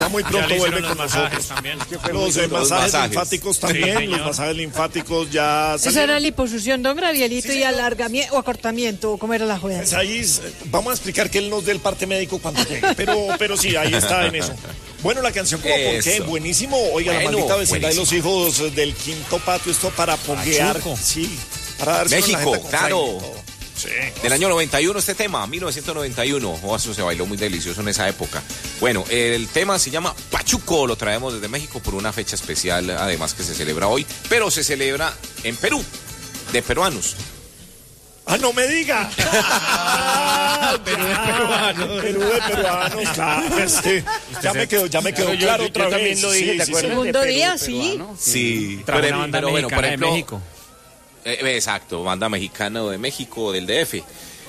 Muy pronto vuelve con nosotros. También. Los masajes linfáticos también, sí, los masajes linfáticos ya salieron. ¿Esa era liposucción, don Gabrielito, sí, y alargamiento o acortamiento? ¿Cómo era la juega? Pues ahí vamos a explicar que él nos dé el parte médico cuando llegue, pero sí, ahí está en eso. Bueno, la canción como por qué, buenísimo. Oiga, la maldita vecindad de los hijos del quinto patio, esto para poguear. Sí, para darse México, claro. Sí. Del año 91 este tema, 1991. Oh, eso se bailó muy delicioso en esa época. Bueno, el tema se llama Pachuco, lo traemos desde México por una fecha especial, además que se celebra hoy, pero se celebra en Perú, de peruanos. ¡Ah, no me diga! Perú de peruanos. Perú de peruanos, claro. Ya me quedó claro otra vez. También lo dije, ¿te acuerdas? Segundo día, sí. Sí, pero bueno, por ejemplo, de México. Exacto, banda mexicana de México, del DF.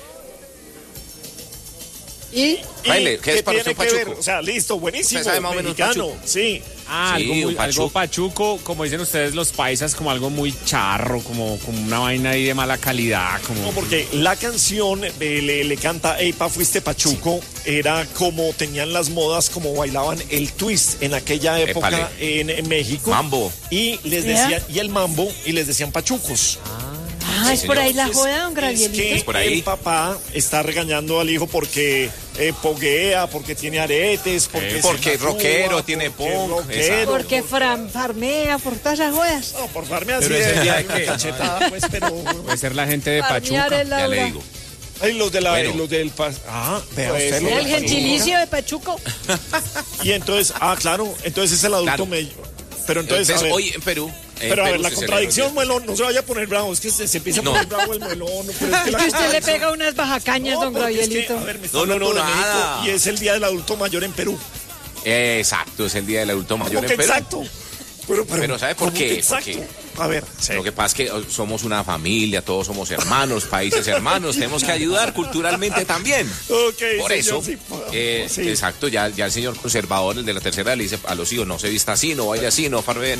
¿Y? Baile, ¿qué es para usted Pachuco? O sea, listo, buenísimo, ¿Usted sabe más o menos mexicano, Pachuco? sí. Algo pachuco, como dicen ustedes los paisas, como algo muy charro, como una vaina ahí de mala calidad. No, porque la canción le canta Ey, pa, fuiste Pachuco, era como tenían las modas, como bailaban el twist en aquella época en México. Mambo. Y les decían, y el mambo, y les decían pachucos. Ah, ¿es por ahí la joda, don Gabrielito? Es que por ahí. el papá está regañando al hijo porque poguea, porque tiene aretes, porque rockero, tiene punk. Porque farmea, por todas esas jodas. No, por farmea Pero sí ese día hay una cachetada, pues, pero... Puede ser la gente de Farmear Pachuca. es Ya le Laura. digo. Ay, los del vea Pues, usted. ¿El gentilicio de Pachuco? Y entonces, claro, entonces es el adulto Claro. medio. Pero entonces, a ver, hoy en Perú. pero a ver, la se contradicción, celebra el Muelón, no se vaya a poner bravo, es que se empieza a poner bravo el Muelón. Pero es que Es que usted le pega unas bajacañas, don porque es que, Gabrielito. a ver, me está No, hablando de nada. México y es el Día del Adulto Mayor en Perú. Exacto, es el Día del Adulto Mayor ¿Cómo que en Perú. exacto? Pero ¿sabe por ¿cómo que qué? exacto? Porque A ver, sí. lo que pasa es que somos una familia, todos somos hermanos, países hermanos, tenemos que ayudar culturalmente también. Ok, Por señor, eso, sí. exacto, ya el señor conservador, el de la tercera, le dice a los hijos, no se vista así, no baile así, farme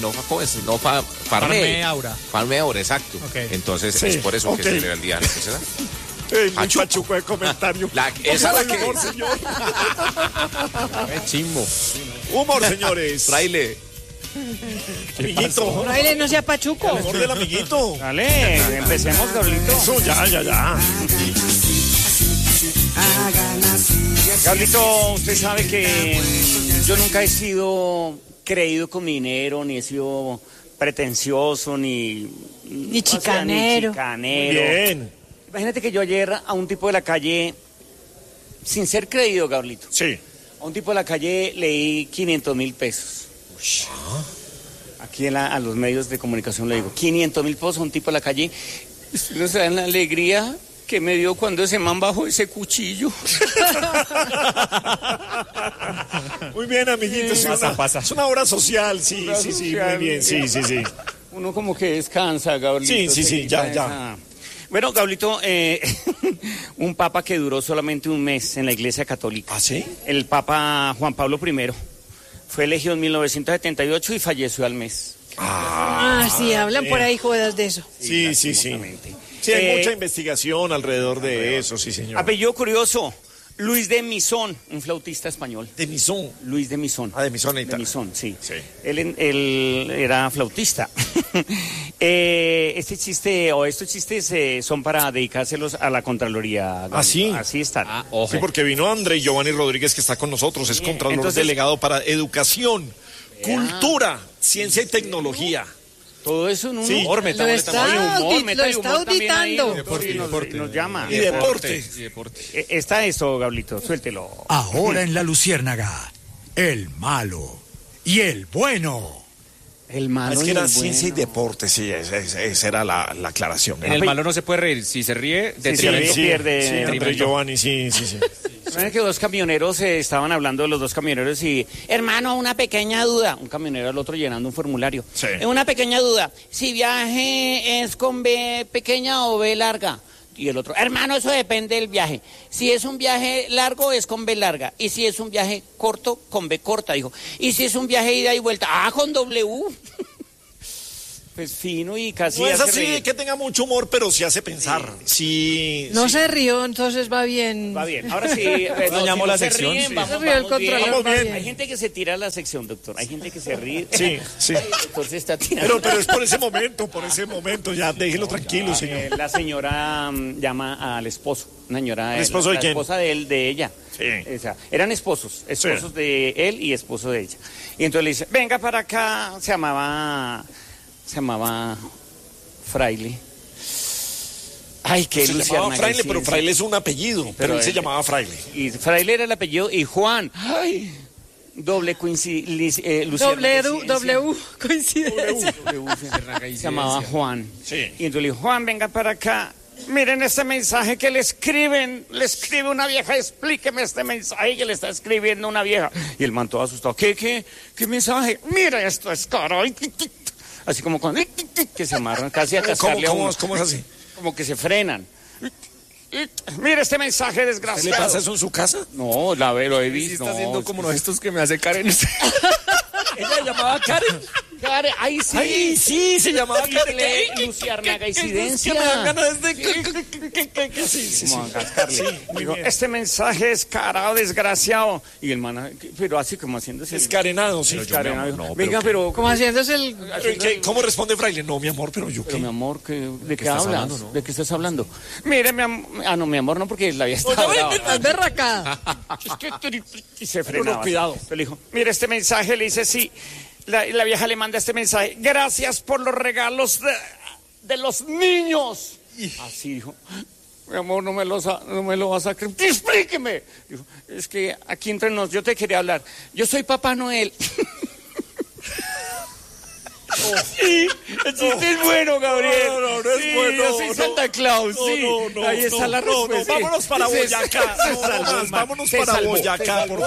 aura. Farme aura, exacto. Okay. Entonces Sí, es por eso que ok. se celebra el día de la tercera. Muy Pachuco. pachuco de comentario. Esa es la que... Humor, señor. Es chimbo. Humor, señores. Fraile. Amiguito. Baile, no sea Pachuco. Humor del amiguito. Dale, empecemos, Gabrielito. Eso, ya. Gabrielito, usted sabe que yo nunca he sido creído con mi dinero, ni he sido pretencioso, ni chicanero. Bien. Imagínate que yo ayer a un tipo de la calle, sin ser creído, Gabrielito, Sí. a un tipo de la calle leí 500,000 pesos. Aquí a los medios de comunicación le digo, 500,000 pesos a un tipo de la calle. No saben la alegría que me dio cuando ese man bajó ese cuchillo. Muy bien, amiguito. Es una obra social, sí, muy bien, sí. Uno como que descansa, Gabrielito. Sí, ya. Bueno, Gabrielito, un papa que duró solamente un mes en la Iglesia Católica. ¿Ah, sí? El Papa Juan Pablo I. Fue elegido en 1978 y falleció al mes. Sí, hablan por ahí jodas de eso. Sí. lastimosamente. Sí, hay mucha investigación alrededor de eso, sí, señor. Apellido curioso, Luis de Misón, un flautista español. De Misón. Luis de Misón. De Misón, De Misón, sí. Sí. Él era flautista. Estos chistes son para dedicárselos a la Contraloría. ¿Ah, sí? Así están. Ojo. Sí, porque vino André Giovanni Rodríguez, que está con nosotros, es contralor Entonces- delegado para educación, cultura, ciencia y tecnología. Todo eso en un Sí. humor, Lo métale está humor también ahí, auditando. y nos llama. Y deporte. Está eso, Gablito, suéltelo. Ahora en La Luciérnaga, el malo y el bueno. El malo. Es que y era el ciencia y bueno. deporte, sí, esa era la aclaración. En el malo no se puede reír. Si se ríe, Sí, se ríe, pierde. Sí, André detrimento. Giovanni, sí. ¿Saben que dos camioneros estaban hablando de los dos camioneros y, hermano, una pequeña duda? Un camionero al otro llenando un formulario. Sí. Una pequeña duda. Si viaje es con B pequeña o B larga. Y el otro, hermano, eso depende del viaje. Si es un viaje largo, es con B larga. Y si es un viaje corto, con B corta, dijo. Y si es un viaje ida y vuelta, con W. Pues fino y casi No es hace así reír. que tenga mucho humor, pero sí hace pensar. Sí. No sí. se rió, entonces va bien. Va bien, ahora sí. Dañamos la se sección, ríen, sí. vamos, Se rió el vamos bien. controlador, Vamos va bien. Hay gente que se tira a la sección, doctor. Hay gente que se ríe. Sí, sí. Entonces está tirando. Pero es por ese momento, ya déjelo tranquilo, señor. La señora llama al esposo. Una señora. ¿El esposo de la quién? esposa de ella. Sí. O sea, eran esposos de él y esposo de ella. Y entonces le dice, venga para acá. Se llamaba Fraile. Ay, qué Se Luciana. llamaba Fraile, sí, pero sí. Fraile es un apellido, pero él se él- llamaba Fraile. Y Fraile era el apellido y Juan. Ay, doble coincidencia. W, coincidencia. Se llamaba Juan. Sí. Y entonces le dijo, Juan, venga para acá. Miren este mensaje que le escribe una vieja, explíqueme este mensaje que le está escribiendo una vieja. Y el man todo asustado, ¿qué mensaje? Mira, esto es caro. Así como cuando que se amarran casi a cascarle a uno. ¿Cómo es así? Como que se frenan. Mira este mensaje ¿Qué le desgraciado. pasa eso en su casa? No, lo he Sí, visto. está haciendo como los gestos que me hace Karen. Ella se llamaba Karen. Karen, ay, sí. Ay, sí, se llamaba Karen. Luciarnaga incidencia. Que me dan ganas de... Sí. Como a cascarle. Sí, muy Digo, bien. este mensaje es carado, desgraciado. Y el man, pero así como haciéndose. Escarenado, sí. Descarenado, dijo, No, venga, pero. Como haciéndose el... ¿Cómo responde Fraile? No, mi amor, pero yo Pero qué. mi amor, ¿de qué estás hablas? hablando, no? ¿De qué estás hablando? Mire, mi amor. Ah, no, mi amor, no, porque la había estado brava. Estás berracada. Y se frenaba. cuidado. Entonces le dijo, mire este mensaje, le dice, sí. La vieja le manda este mensaje. Gracias por los regalos de los niños. Así dijo. Mi amor, no me lo vas a creer. Explíqueme. Dijo, es que aquí entre nos, yo te quería hablar. Yo soy Papá Noel. Sí, el chiste es bueno, Gabriel. No es Sí, bueno. Yo soy Santa Claus, sí. Ahí está la respuesta. Vámonos para Boyacá. Se salvó, Vámonos se para salvó, Boyacá, por